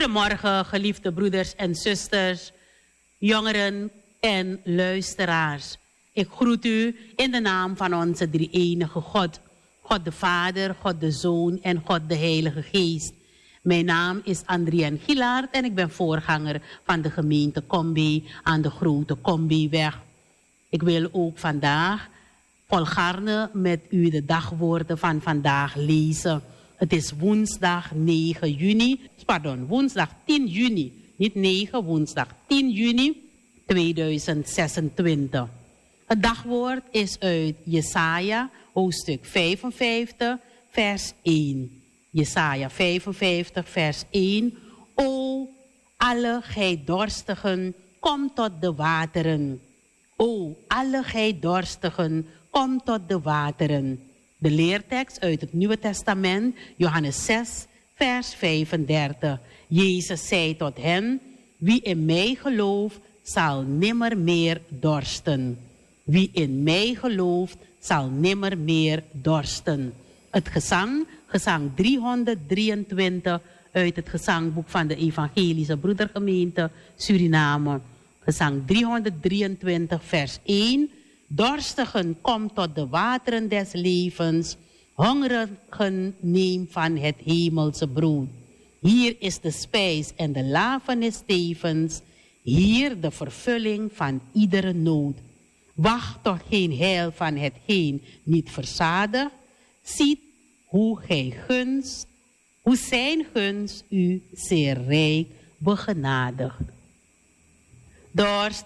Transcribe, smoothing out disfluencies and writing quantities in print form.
Goedemorgen, geliefde broeders en zusters, jongeren en luisteraars. Ik groet u in de naam van onze drie-enige God. God de Vader, God de Zoon en God de Heilige Geest. Mijn naam is Adrienne Gilaert en ik ben voorganger van de gemeente Combi aan de Grote Combiweg. Ik wil ook vandaag volgaarne met u de dagwoorden van vandaag lezen. Het is woensdag 10 juni, niet 9, woensdag 10 juni 2026. Het dagwoord is uit Jesaja, hoofdstuk 55, vers 1. Jesaja 55, vers 1. O, alle gij dorstigen, kom tot de wateren. O, alle gij dorstigen, kom tot de wateren. De leertekst uit het Nieuwe Testament, Johannes 6, vers 35. Jezus zei tot hen, wie in mij gelooft, zal nimmer meer dorsten. Wie in mij gelooft, zal nimmer meer dorsten. Het gezang 323 uit het gezangboek van de Evangelische Broedergemeente Suriname. Gezang 323 vers 1. Dorstigen, kom tot de wateren des levens. Hongerigen, neem van het hemelse brood. Hier is de spijs en de lafenis tevens. Hier de vervulling van iedere nood. Wacht toch geen heil van hetgeen niet verzadigt. Ziet hoe zijn gunst u zeer rijk begenadigt. Dorst